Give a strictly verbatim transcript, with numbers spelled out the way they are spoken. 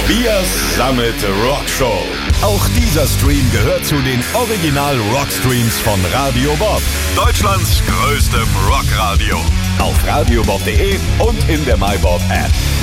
Tobias Summit Rockshow. Auch dieser Stream gehört zu den Original Rockstreams von Radio Bob. Deutschlands größtem Rockradio. Auf radiobob punkt de und in der MyBob App.